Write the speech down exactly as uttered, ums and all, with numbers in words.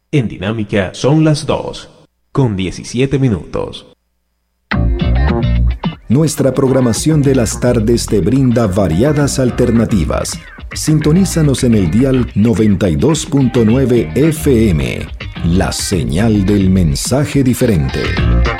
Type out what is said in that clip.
En Dinámica son las dos, con diecisiete minutos. Nuestra programación de las tardes te brinda variadas alternativas. Sintonízanos en el dial noventa y dos punto nueve F M, la señal del mensaje diferente.